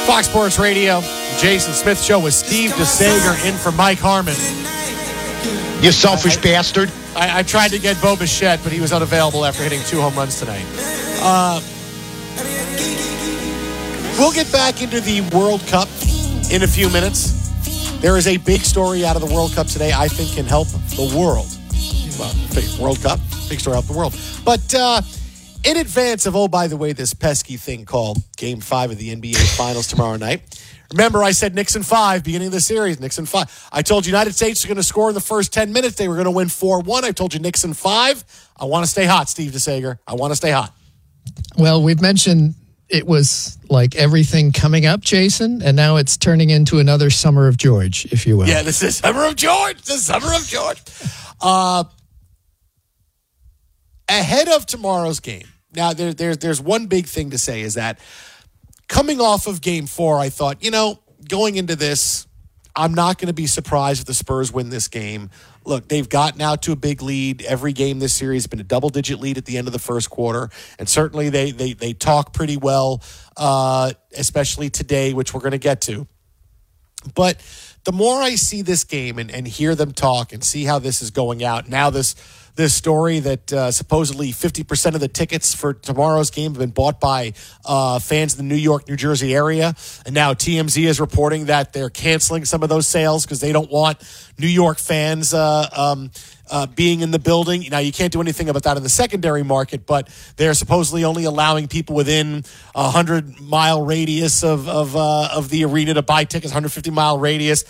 Fox Sports Radio, Jason Smith Show with Steve DeSager in for Mike Harmon. You selfish bastard. I tried to get Bo Bichette, but he was unavailable after hitting 2 home runs tonight. We'll get back into the World Cup in a few minutes. There is a big story out of the World Cup today I think can help the world. Well, World Cup, big story help the world. But in advance of, oh, by the way, this pesky thing called Game 5 of the NBA Finals tomorrow night, remember I said Knicks in 5, beginning of the series, Knicks in 5. I told you United States are going to score in the first 10 minutes. They were going to win 4-1. I told you Knicks in 5. I want to stay hot, Steve DeSager. I want to stay hot. Well, we've mentioned it was like everything coming up, Jason, and now it's turning into another Summer of George, if you will. Yeah, this is Summer of George. The Summer of George. Ahead of tomorrow's game, now there's one big thing to say is that coming off of Game 4, I thought, going into this, I'm not going to be surprised if the Spurs win this game. Look, they've gotten out to a big lead. Every game this series has been a double-digit lead at the end of the first quarter, and certainly they talk pretty well, especially today, which we're going to get to. But the more I see this game and hear them talk and see how this is going out, now this story that supposedly 50% of the tickets for tomorrow's game have been bought by fans in the New York, New Jersey area. And now TMZ is reporting that they're canceling some of those sales because they don't want New York fans being in the building. Now, you can't do anything about that in the secondary market, but they're supposedly only allowing people within a 100-mile radius of the arena to buy tickets, 150-mile radius.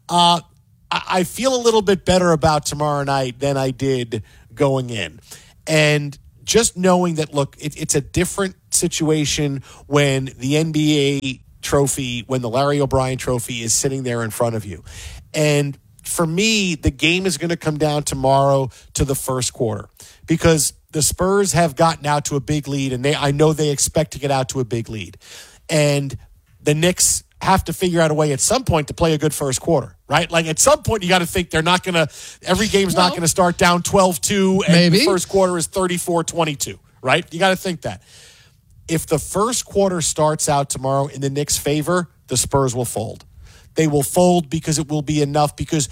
I feel a little bit better about tomorrow night than I did going in. And just knowing that, look, it's a different situation when the NBA trophy, when the Larry O'Brien trophy is sitting there in front of you. And for me, the game is going to come down tomorrow to the first quarter because the Spurs have gotten out to a big lead, and I know they expect to get out to a big lead. And the Knicks have to figure out a way at some point to play a good first quarter, right? Like at some point you got to think they're not going to, every game's not going to start down 12-2 and maybe the first quarter is 34-22, right? You got to think that. If the first quarter starts out tomorrow in the Knicks' favor, the Spurs will fold. They will fold because it will be enough because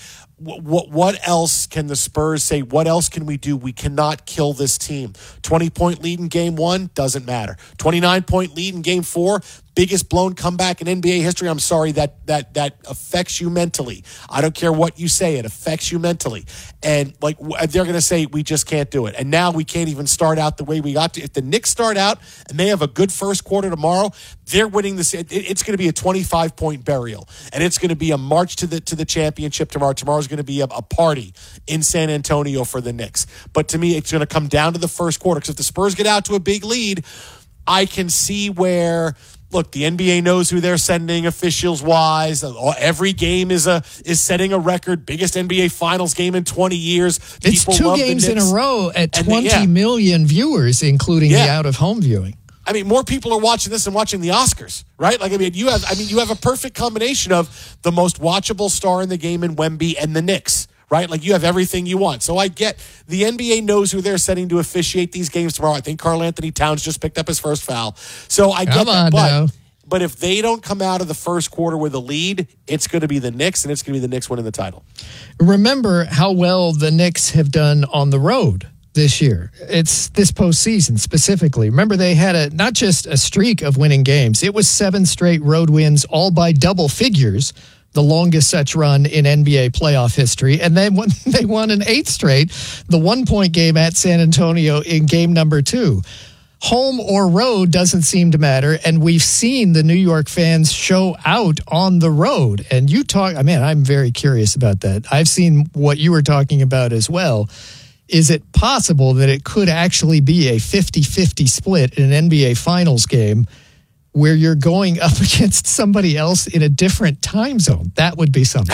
what else can the Spurs say? What else can we do? We cannot kill this team. 20-point lead in Game 1, doesn't matter. 29-point lead in Game 4, biggest blown comeback in NBA history. I'm sorry, that affects you mentally. I don't care what you say, it affects you mentally. And like they're going to say, we just can't do it. And now we can't even start out the way we got to. If the Knicks start out and they have a good first quarter tomorrow, they're winning this. It's going to be a 25-point burial. And it's going to be a march to the championship tomorrow. Tomorrow's going to be a party in San Antonio for the Knicks. But to me, it's going to come down to the first quarter. Because if the Spurs get out to a big lead, I can see where, look, the NBA knows who they're sending officials-wise. Every game is setting a record. Biggest NBA Finals game in 20 years. It's People 2 games in a row at 20 million viewers, including the out-of-home viewing. I mean, more people are watching this than watching the Oscars, right? Like, you have a perfect combination of the most watchable star in the game in Wemby and the Knicks, right? Like, you have everything you want. So I get the NBA knows who they're setting to officiate these games tomorrow. I think Karl Anthony Towns just picked up his first foul. So I get that. But if they don't come out of the first quarter with a lead, it's going to be the Knicks, and it's going to be the Knicks winning the title. Remember how well the Knicks have done on the road this year. It's this postseason specifically. Remember, they had not just a streak of winning games. It was 7 straight road wins, all by double figures, the longest such run in NBA playoff history. And then they won an 8th straight, the 1-point game at San Antonio in game number 2. Home or road doesn't seem to matter, and we've seen the New York fans show out on the road. And you talk, I'm very curious about that. I've seen what you were talking about as well. Is it possible that it could actually be a 50-50 split in an NBA Finals game where you're going up against somebody else in a different time zone? That would be something.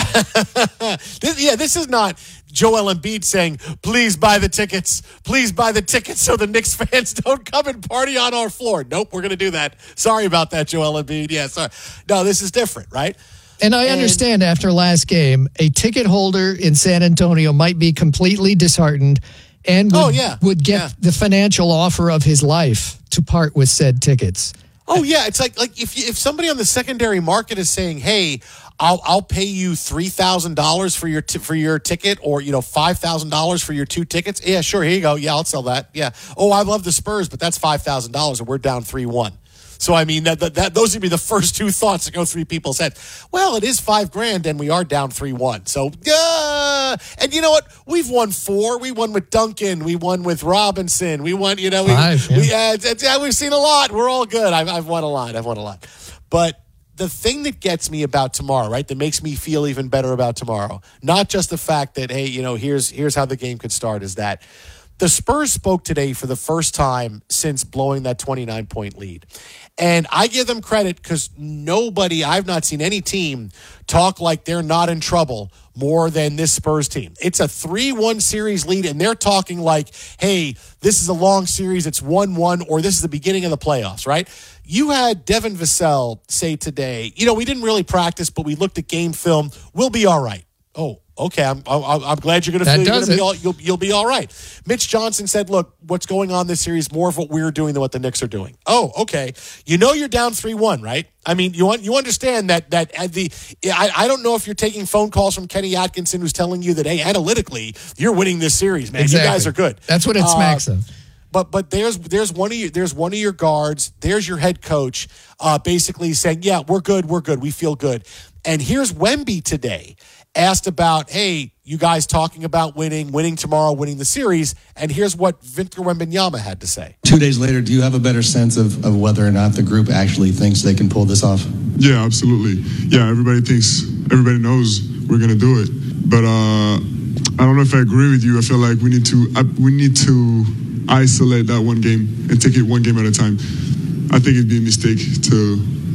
This is not Joel Embiid saying, please buy the tickets so the Knicks fans don't come and party on our floor. Nope, we're going to do that. Sorry about that, Joel Embiid. Yeah, sorry. No, this is different, right? And I understand after last game, a ticket holder in San Antonio might be completely disheartened and would get the financial offer of his life to part with said tickets. Oh yeah, it's like if somebody on the secondary market is saying, "Hey, I'll pay you $3,000 for your ticket, or $5,000 for your 2 tickets." Yeah, sure, here you go. Yeah, I'll sell that. Yeah. Oh, I love the Spurs, but that's $5,000, and we're down 3-1. So I mean, that those would be the first 2 thoughts that go through people's heads. Well, it is $5,000, and we are down 3-1. So and you know what? We've won 4. We won with Duncan. We won with Robinson. We won. 5. We've seen a lot. We're all good. I've won a lot. But the thing that gets me about tomorrow, right, that makes me feel even better about tomorrow, not just the fact that, hey, here's how the game could start, is that the Spurs spoke today for the first time since blowing that 29-point lead. And I give them credit because I've not seen any team talk like they're not in trouble more than this Spurs team. It's a 3-1 series lead, and they're talking like, hey, this is a long series, it's 1-1, or this is the beginning of the playoffs, right? You had Devin Vassell say today, we didn't really practice, but we looked at game film. We'll be all right. Oh, okay. I'm glad you're going to feel you'll be all right. Mitch Johnson said, "Look, what's going on this series more of what we're doing than what the Knicks are doing." Oh, okay. You're down 3-1, right? I mean, you understand that I don't know if you're taking phone calls from Kenny Atkinson, who's telling you that, hey, analytically, you're winning this series, man. Exactly. You guys are good. That's what it smacks of. But there's one of your guards. There's your head coach, basically saying, "Yeah, we're good. We feel good." And here's Wemby today, asked about, hey, you guys talking about winning tomorrow, winning the series, and here's what Victor Wembanyama had to say. 2 days later, do you have a better sense of whether or not the group actually thinks they can pull this off? Yeah, absolutely. Yeah, everybody knows we're going to do it. But I don't know if I agree with you. I feel like we need to isolate that one game and take it one game at a time. I think it'd be a mistake to